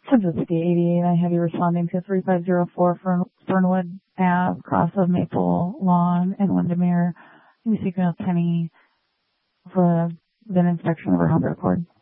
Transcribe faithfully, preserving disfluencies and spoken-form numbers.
Central City eighty-eight, I have you responding to three five zero four Fern, Fernwood Ave, cross of Maple Lawn in Windermere. You speaking with Penny for the inspection of her home record.